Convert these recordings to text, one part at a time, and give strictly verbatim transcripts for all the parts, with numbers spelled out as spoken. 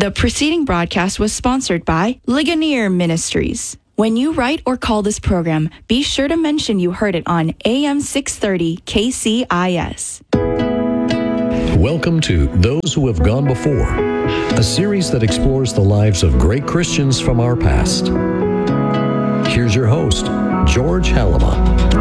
The preceding broadcast was sponsored by Ligonier Ministries. When you write or call this program, be sure to mention you heard it on A M six thirty K C I S. Welcome to Those Who Have Gone Before, a series that explores the lives of great Christians from our past. Here's your host, George Halama.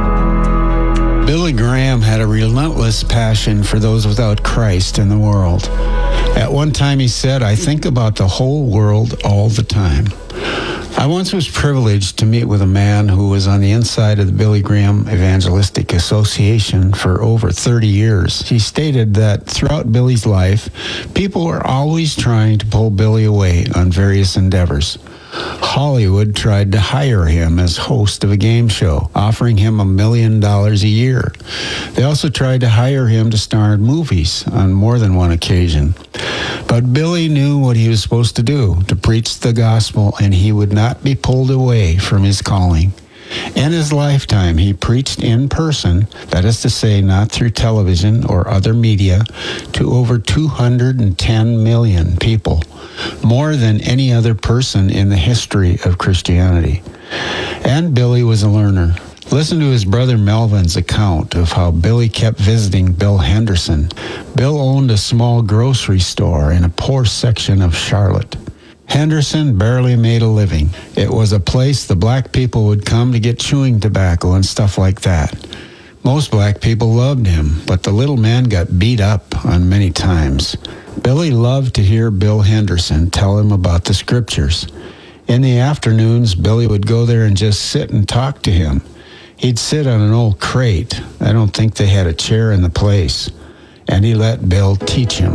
Billy Graham had a relentless passion for those without Christ in the world. At one time he said, "I think about the whole world all the time." I once was privileged to meet with a man who was on the inside of the Billy Graham Evangelistic Association for over thirty years. He stated that throughout Billy's life, people were always trying to pull Billy away on various endeavors. Hollywood tried to hire him as host of a game show, offering him a million dollars a year. They also tried to hire him to star in movies on more than one occasion. But Billy knew what he was supposed to do, to preach the gospel, and he would not be pulled away from his calling. In his lifetime, he preached in person, that is to say, not through television or other media, to over two hundred ten million people, more than any other person in the history of Christianity. And Billy was a learner. Listen to his brother Melvin's account of how Billy kept visiting Bill Henderson. Bill owned a small grocery store in a poor section of Charlotte. Henderson barely made a living. It was a place the black people would come to get chewing tobacco and stuff like that. Most black people loved him, but the little man got beat up on many times. Billy loved to hear Bill Henderson tell him about the scriptures. In the afternoons, Billy would go there and just sit and talk to him. He'd sit on an old crate. I don't think they had a chair in the place. And he let Bill teach him.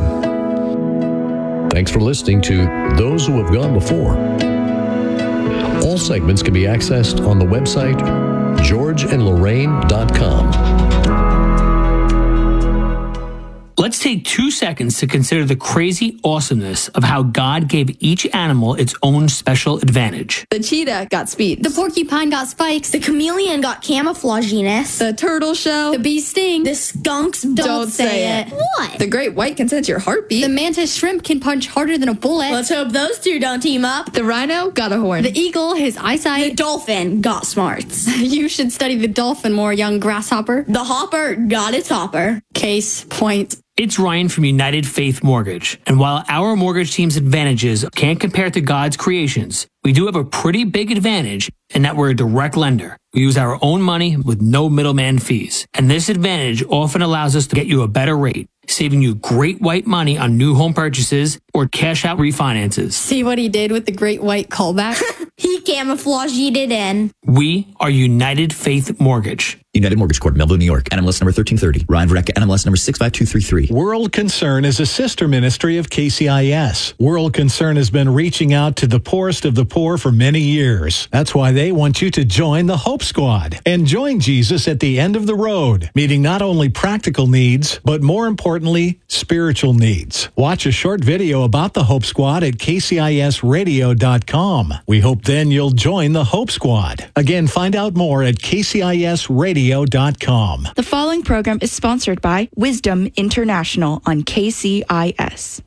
Thanks for listening to Those Who Have Gone Before. All segments can be accessed on the website george and lorraine dot com. Let's take two seconds to consider the crazy awesomeness of how God gave each animal its own special advantage. The cheetah got speed. The porcupine got spikes. The chameleon got camouflaginess. The turtle shell. The bee sting. The skunks don't, Don't say, say it. it. What? The great white can sense your heartbeat. The mantis shrimp can punch harder than a bullet. Let's hope those two don't team up. The rhino got a horn. The eagle, his eyesight. The dolphin got smarts. You should study the dolphin more, young grasshopper. The hopper got its hopper. Case point. It's Ryan from United Faith Mortgage, and while our mortgage team's advantages can't compare to God's creations, we do have a pretty big advantage in that we're a direct lender. We use our own money with no middleman fees, and this advantage often allows us to get you a better rate, saving you great white money on new home purchases or cash out refinances. See what he did with the great white callback? He camouflaged it in. We are United Faith Mortgage. United Mortgage Corp, Melville, New York. N M L S number thirteen thirty. Ryan Vareka, N M L S number six five two three three. World Concern is a sister ministry of K C I S. World Concern has been reaching out to the poorest of the poor for many years. That's why they want you to join the Hope Squad and join Jesus at the end of the road, meeting not only practical needs, but more importantly, spiritual needs. Watch a short video about the Hope Squad at K C I S radio dot com. We hope then you'll join the Hope Squad. Again, find out more at K C I S radio dot com. The following program is sponsored by Wisdom International on K C I S.